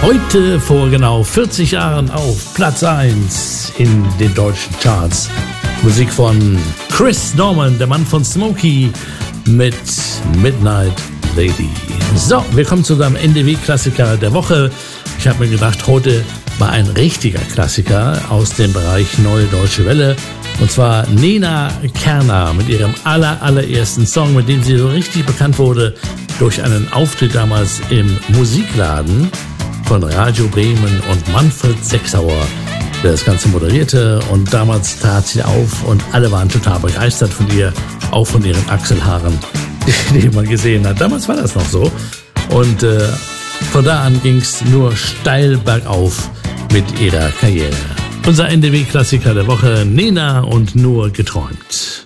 Heute vor genau 40 Jahren auf Platz 1 in den deutschen Charts. Musik von Chris Norman, der Mann von Smokey, mit Midnight Lady. So, wir kommen zu unserem NDW-Klassiker der Woche. Ich habe mir gedacht, heute war ein richtiger Klassiker aus dem Bereich Neue Deutsche Welle. Und zwar Nena Kerner mit ihrem allerersten Song, mit dem sie so richtig bekannt wurde, durch einen Auftritt damals im Musikladen von Radio Bremen und Manfred Sechsauer, der das Ganze moderierte. Und damals trat sie auf und alle waren total begeistert von ihr, auch von ihren Achselhaaren, die man gesehen hat. Damals war das noch so. Und von da an ging es nur steil bergauf mit ihrer Karriere. Unser NDW-Klassiker der Woche, Nena und Nur geträumt.